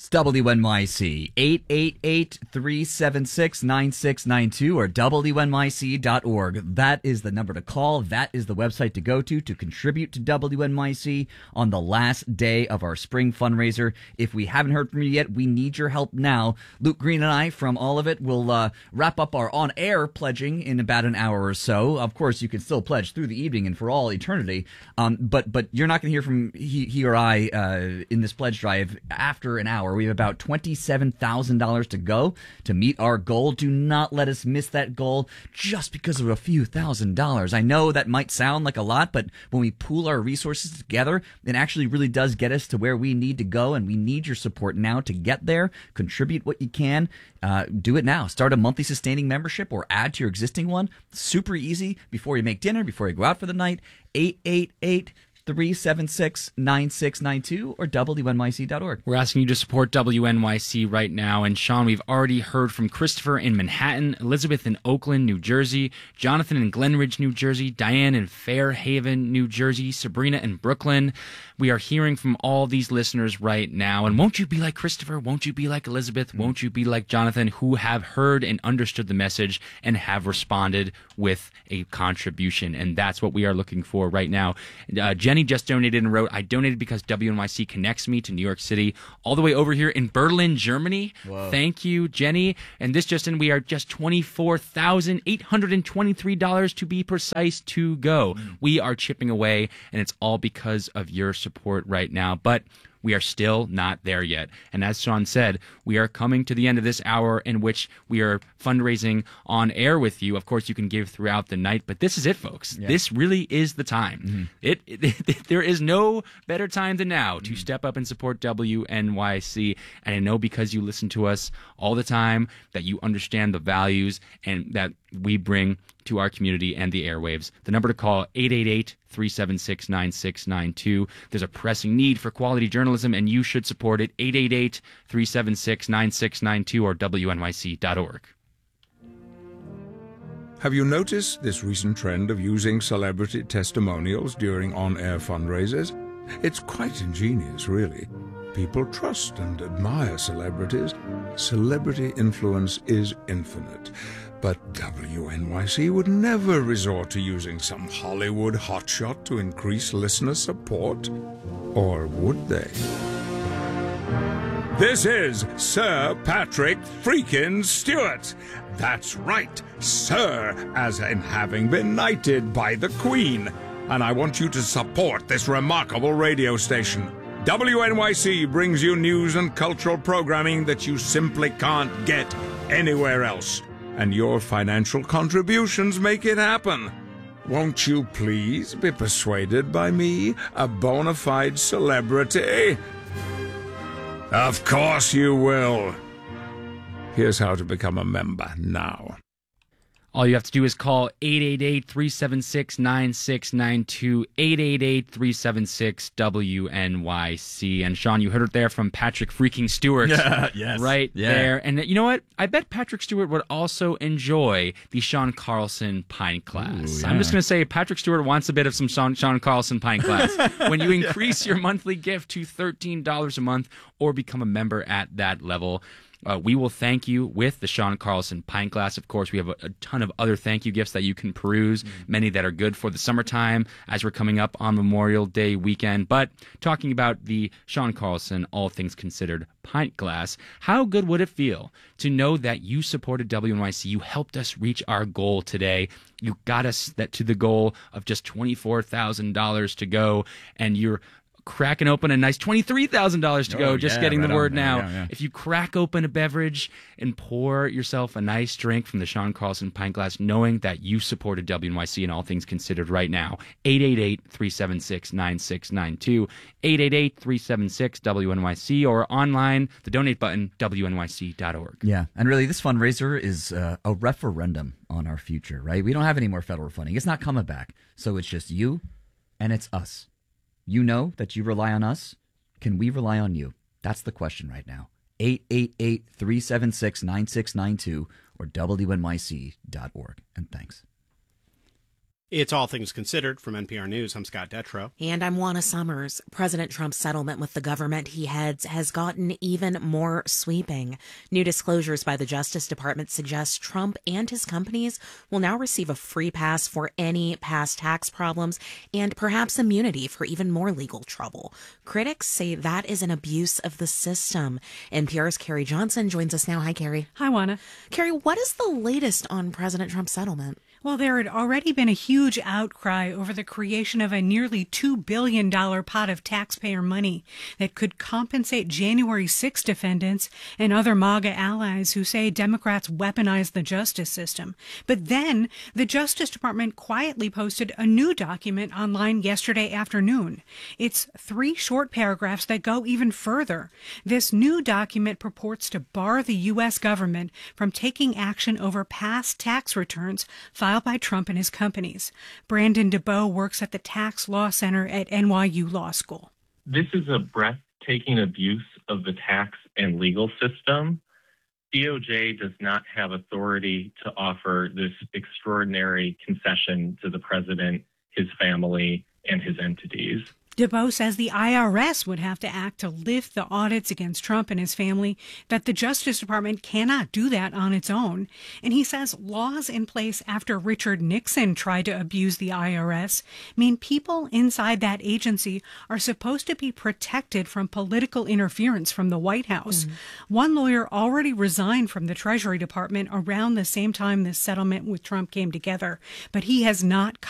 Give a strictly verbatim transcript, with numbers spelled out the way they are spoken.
It's W N Y C, eight eight eight, three seven six, nine six nine two or W N Y C dot org. That is the number to call. That is the website to go to to contribute to W N Y C on the last day of our spring fundraiser. If we haven't heard from you yet, we need your help now. Luke Green and I from All of It will uh, wrap up our on-air pledging in about an hour or so. Of course, you can still pledge through the evening and for all eternity, um, but but you're not going to hear from he, he or I uh, in this pledge drive after an hour. We have about twenty-seven thousand dollars to go to meet our goal. Do not let us miss that goal just because of a few thousand dollars. I know that might sound like a lot, but when we pool our resources together, it actually really does get us to where we need to go, and we need your support now to get there. Contribute what you can. Uh, do it now. Start a monthly sustaining membership or add to your existing one. Super easy. Before you make dinner, before you go out for the night, eight eight eight, three seven six, nine six nine two or W N Y C dot org. We're asking you to support W N Y C right now. And Sean, we've already heard from Christopher in Manhattan, Elizabeth in Oakland, New Jersey, Jonathan in Glenridge, New Jersey, Diane in Fairhaven, New Jersey, Sabrina in Brooklyn. We are hearing from all these listeners right now. And won't you be like Christopher? Won't you be like Elizabeth? Won't you be like Jonathan, who have heard and understood the message and have responded with a contribution? And that's what we are looking for right now. Uh, Jenny just donated and wrote, I donated because W N Y C connects me to New York City, all the way over here in Berlin, Germany. Whoa. Thank you, Jenny. And this just in, we are just twenty-four thousand eight hundred twenty-three dollars to be precise to go. Mm. We are chipping away, and it's all because of your support right now. But we are still not there yet. And as Sean said, we are coming to the end of this hour in which we are fundraising on air with you. Of course, you can give throughout the night, but this is it, folks. Yeah. This really is the time. Mm-hmm. It, it, it there is no better time than now to mm-hmm. step up and support W N Y C. And I know because you listen to us all the time that you understand the values and that we bring to our community and the airwaves. The number to call, eight eight eight, three seven six, nine six nine two. There's a pressing need for quality journalism, and you should support it. eight eight eight, three seven six, nine six nine two or W N Y C dot org. Have you noticed this recent trend of using celebrity testimonials during on-air fundraisers? It's quite ingenious, really. People trust and admire celebrities. Celebrity influence is infinite. But W N Y C would never resort to using some Hollywood hotshot to increase listener support. Or would they? This is Sir Patrick freaking Stewart. That's right, Sir, as in having been knighted by the Queen. And I want you to support this remarkable radio station. W N Y C brings you news and cultural programming that you simply can't get anywhere else. And your financial contributions make it happen. Won't you please be persuaded by me, a bona fide celebrity? Of course you will. Here's how to become a member now. All you have to do is call eight eight eight, three seven six, nine six nine two, eight eight eight, three seven six, W N Y C. And Sean, you heard it there from Patrick freaking Stewart. Yeah, yes. Right yeah. there. And you know what? I bet Patrick Stewart would also enjoy the Sean Carlson pint class. Ooh, yeah. I'm just going to say Patrick Stewart wants a bit of some Sean, Sean Carlson pint class. When you increase yeah. your monthly gift to thirteen dollars a month or become a member at that level, Uh, we will thank you with the Sean Carlson pint glass. Of course, we have a, a ton of other thank you gifts that you can peruse, mm. many that are good for the summertime as we're coming up on Memorial Day weekend. But talking about the Sean Carlson All Things Considered pint glass, how good would it feel to know that you supported W N Y C? You helped us reach our goal today. You got us that to the goal of just twenty-four thousand dollars to go, and you're cracking open a nice twenty-three thousand dollars to go, oh, just yeah, getting right the word on, now. yeah, yeah. If you crack open a beverage and pour yourself a nice drink from the Sean Carlson pint glass, knowing that you supported W N Y C and All Things Considered right now, eight eight eight, three seven six, nine six nine two, eight eight eight, three seven six, W N Y C, or online, the donate button, W N Y C dot org. Yeah, and really this fundraiser is uh, a referendum on our future, right? We don't have any more federal funding. It's not coming back. So it's just you and it's us. You know that you rely on us. Can we rely on you? That's the question right now. eight eight eight, three seven six, nine six nine two or W N Y C dot org. And thanks. It's All Things Considered from N P R News. I'm Scott Detrow. And I'm Juana Summers. President Trump's settlement with the government he heads has gotten even more sweeping. New disclosures by the Justice Department suggest Trump and his companies will now receive a free pass for any past tax problems and perhaps immunity for even more legal trouble. Critics say that is an abuse of the system. N P R's Carrie Johnson joins us now. Hi, Carrie. Hi, Juana. Carrie, what is the latest on President Trump's settlement? Well, there had already been a huge outcry over the creation of a nearly two billion dollars pot of taxpayer money that could compensate January sixth defendants and other MAGA allies who say Democrats weaponized the justice system. But then the Justice Department quietly posted a new document online yesterday afternoon. It's three short paragraphs that go even further. This new document purports to bar the U S government from taking action over past tax returns filed by Trump and his companies. Brandon DeBow works at the Tax Law Center at N Y U Law School. This is a breathtaking abuse of the tax and legal system. D O J does not have authority to offer this extraordinary concession to the president, his family, and his entities. DeBow says the I R S would have to act to lift the audits against Trump and his family, that the Justice Department cannot do that on its own. And he says laws in place after Richard Nixon tried to abuse the I R S mean people inside that agency are supposed to be protected from political interference from the White House. Mm. One lawyer already resigned from the Treasury Department around the same time this settlement with Trump came together, but he has not